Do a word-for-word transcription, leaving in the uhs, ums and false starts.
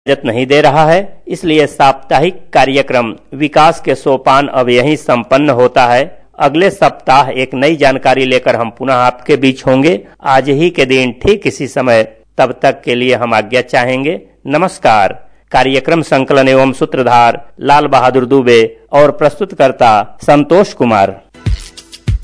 इजाजत नहीं दे रहा है, इसलिए साप्ताहिक कार्यक्रम विकास के सोपान अब यहीं संपन्न होता है। अगले सप्ताह एक नई जानकारी लेकर हम पुनः आपके बीच होंगे, आज ही के दिन ठीक इसी समय। तब तक के लिए हम आज्ञा चाहेंगे। नमस्कार। कार्यक्रम संकलन एवं सूत्रधार लाल बहादुर दुबे और प्रस्तुतकर्ता संतोष कुमार।